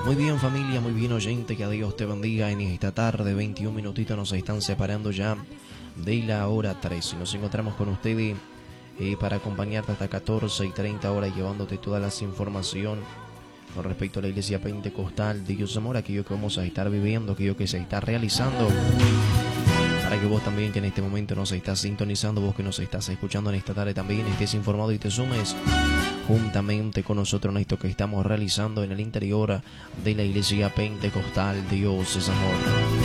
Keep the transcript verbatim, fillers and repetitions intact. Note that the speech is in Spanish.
Muy bien, familia, muy bien, oyente, que Dios te bendiga en esta tarde. veintiún minutitos nos están separando ya de la hora tres. Nos encontramos con ustedes eh, para acompañarte hasta catorce y treinta horas, llevándote todas las información con respecto a la iglesia pentecostal de Dios Amor, aquello que vamos a estar viviendo, aquello que se está realizando, para que vos también, que en este momento nos estás sintonizando, vos que nos estás escuchando en esta tarde, también estés informado y te sumes juntamente con nosotros en esto que estamos realizando en el interior de la iglesia pentecostal. Dios es amor.